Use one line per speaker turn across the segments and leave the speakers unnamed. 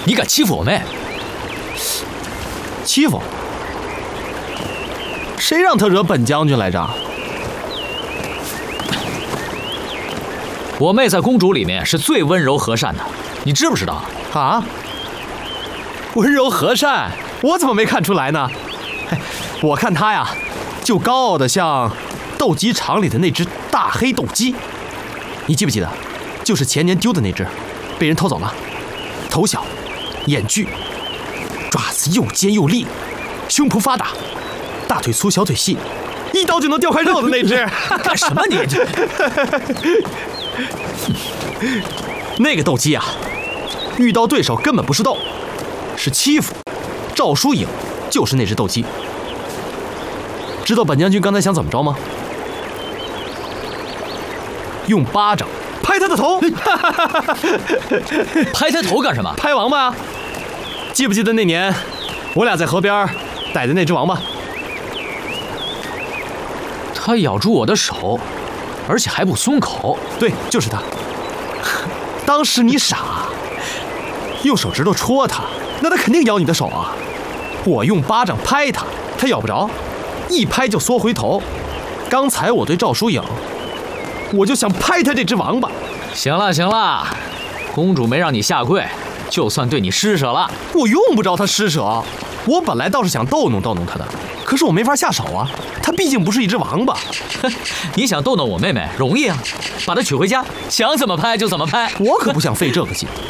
你敢欺负我妹？
欺负？谁让他惹本将军来着？
我妹在公主里面是最温柔和善的，你知不知道？
啊？温柔和善，我怎么没看出来呢？我看她呀，就高傲的像斗鸡场里的那只大黑斗鸡。你记不记得？就是前年丢的那只，被人偷走了。头小，眼巨，爪子又尖又利，胸脯发达，大腿粗小腿细，一刀就能掉块肉的那只。
干什么你？
那个斗鸡啊，遇到对手根本不是斗，是欺负。赵疏影就是那只斗鸡。知道本将军刚才想怎么着吗？用巴掌拍他的头。
拍他头干什么？
拍王八啊！记不记得那年我俩在河边逮的那只王八？
他咬住我的手，而且还不松口。
对，就是他。当时你傻，用手指头戳他，那他肯定咬你的手啊。我用巴掌拍他，他咬不着，一拍就缩回头。刚才我对赵疏影，我就想拍他这只王八。
行了行了，公主没让你下跪，就算对你施舍了。
我用不着她施舍，我本来倒是想逗弄逗弄她的，可是我没法下手啊，她毕竟不是一只王八。
你想逗弄我妹妹容易啊，把她娶回家，想怎么拍就怎么拍。
我可不想费这个劲。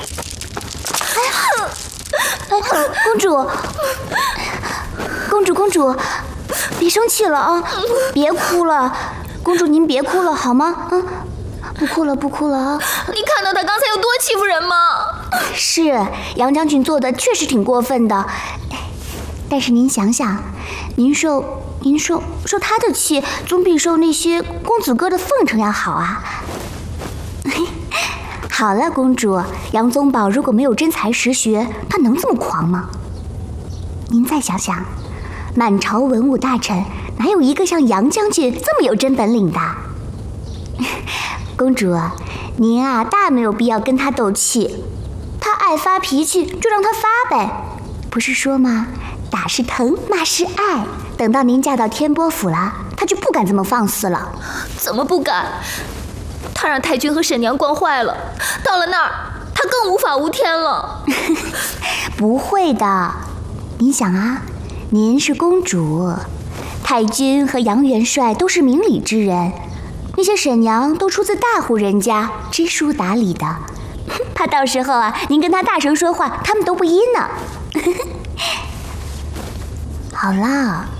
公主，别生气了啊，别哭了，公主您别哭了好吗？啊，不哭了啊！
你看到他刚才有多欺负人吗？
是，杨将军做的确实挺过分的，但是您想想，您受他的气，总比受那些公子哥的奉承要好啊。好了，公主，杨宗保如果没有真才实学，他能这么狂吗？您再想想，满朝文武大臣哪有一个像杨将军这么有真本领的？公主，您啊，大没有必要跟他斗气。他爱发脾气就让他发呗，不是说吗？打是疼，骂是爱。等到您嫁到天波府了，他就不敢这么放肆了。
怎么不敢？他让太君和沈娘惯坏了，到了那儿，他更无法无天了。
不会的，您想啊，您是公主，太君和杨元帅都是明理之人，那些沈娘都出自大户人家，知书达理的。怕到时候啊，您跟他大声说话，他们都不依呢。好了。